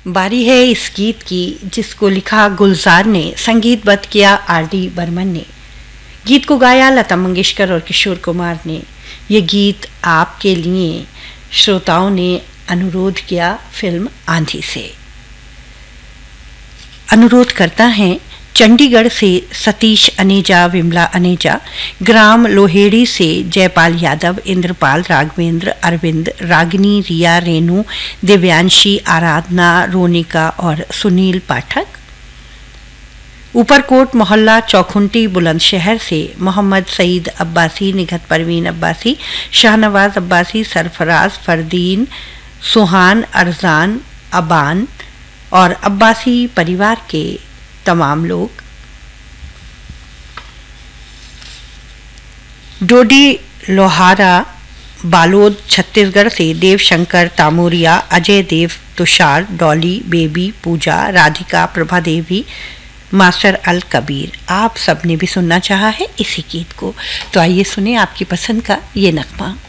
बारी है इस गीत की जिसको लिखा गुलजार ने, संगीतबद्ध किया आर.डी. बर्मन ने। गीत को गाया लता मंगेशकर और किशोर कुमार ने। ये गीत आपके लिए श्रोताओं ने अनुरोध किया फिल्म आंधी से। अनुरोध करता है चंडीगढ़ से सतीश अनेजा, विमला अनेजा, ग्राम लोहेड़ी से जयपाल यादव, इंद्रपाल, राघवेंद्र, अरविंद, रागिनी, रिया, रेनू, दिव्यांशी, आराधना, रोनिका और सुनील पाठक। ऊपरकोट मोहल्ला चौखुंटी बुलंदशहर से मोहम्मद सईद अब्बासी, निघत परवीन अब्बासी, शाहनवाज अब्बासी, सरफराज, फरदीन, सुहान, अरजान, अबान और अब्बासी परिवार के तमाम लोग। डोडी लोहारा बालोद छत्तीसगढ़ से देवशंकर तामोरिया, अजय देव, तुषार, डॉली, बेबी, पूजा, राधिका, प्रभा देवी, मास्टर अल कबीर, आप सब ने भी सुनना चाहा है इसी गीत को। तो आइए सुने आपकी पसंद का ये नगमा।